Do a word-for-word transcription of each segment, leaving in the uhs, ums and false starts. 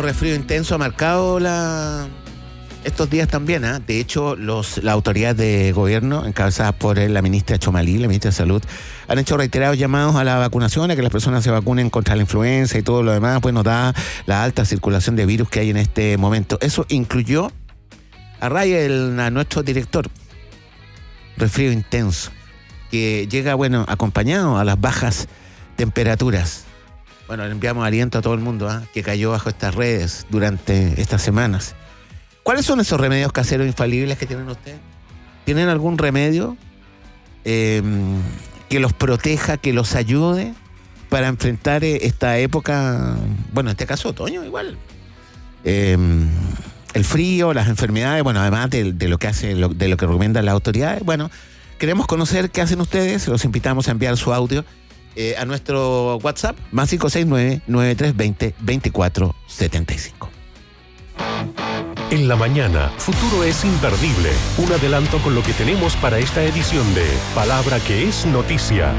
resfrío intenso ha marcado la... estos días también, ¿eh? De hecho, los, las autoridades de gobierno, encabezadas por la ministra Chomalí, la ministra de Salud, han hecho reiterados llamados a la vacunación, a que las personas se vacunen contra la influenza y todo lo demás, pues nos da la alta circulación de virus que hay en este momento. Eso incluyó a Raya, el, a nuestro director, resfrío intenso, que llega, bueno, acompañado a las bajas temperaturas. Bueno, le enviamos aliento a todo el mundo, ¿eh? Que cayó bajo estas redes durante estas semanas. ¿Cuáles son esos remedios caseros infalibles que tienen ustedes? ¿Tienen algún remedio eh, que los proteja, que los ayude para enfrentar esta época, bueno, en este caso otoño igual? Eh, el frío, las enfermedades, bueno, además de, de lo que hace, de lo que recomiendan las autoridades. Bueno, queremos conocer qué hacen ustedes. Los invitamos a enviar su audio eh, a nuestro WhatsApp, más cinco seis nueve, nueve tres dos cero, dos cuatro siete cinco. En la mañana, Futuro es imperdible. Un adelanto con lo que tenemos para esta edición de Palabra que es Noticia.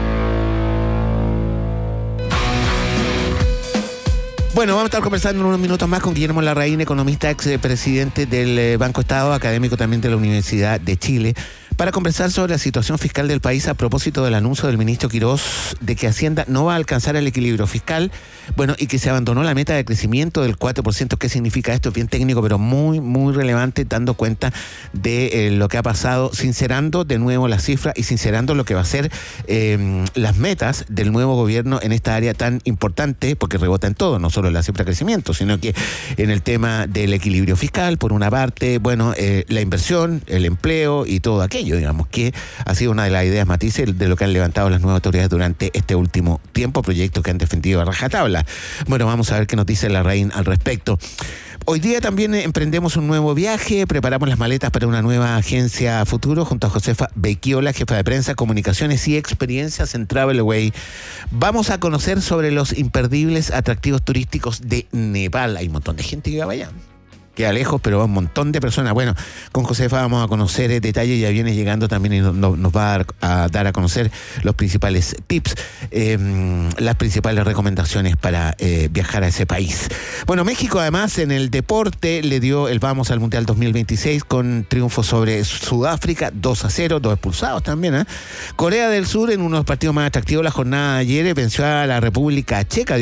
Bueno, vamos a estar conversando en unos minutos más con Guillermo Larraín, economista, expresidente del Banco Estado, académico también de la Universidad de Chile, para conversar sobre la situación fiscal del país a propósito del anuncio del ministro Quirós de que Hacienda no va a alcanzar el equilibrio fiscal, bueno, y que se abandonó la meta de crecimiento del cuatro por ciento. ¿Qué significa esto? Es bien técnico, pero muy, muy relevante, dando cuenta de eh, lo que ha pasado, sincerando de nuevo las cifras y sincerando lo que va a ser eh, las metas del nuevo gobierno en esta área tan importante, porque rebota en todo, no solo en la cifra de crecimiento, sino que en el tema del equilibrio fiscal, por una parte, bueno, eh, la inversión, el empleo y todo aquello, digamos, que ha sido una de las ideas matices de lo que han levantado las nuevas autoridades durante este último tiempo, proyectos que han defendido a rajatabla. Bueno, vamos a ver qué nos dice Larraín al respecto. Hoy día también emprendemos un nuevo viaje, preparamos las maletas para una nueva agencia Futuro junto a Josefa Becchiola, jefa de prensa, comunicaciones y experiencias en Travelaway. Vamos a conocer sobre los imperdibles atractivos turísticos de Nepal. Hay un montón de gente que va allá. Queda lejos, pero va un montón de personas. Bueno, con Josefa vamos a conocer eh, detalles, ya viene llegando también y no, no, nos va a dar, a dar a conocer los principales tips, eh, las principales recomendaciones para eh, viajar a ese país. Bueno, México además en el deporte le dio el vamos al Mundial dos mil veintiséis con triunfo sobre Sudáfrica, dos a cero, dos expulsados también. ¿eh? Corea del Sur en uno de los partidos más atractivos de la jornada de ayer venció a la República Checa.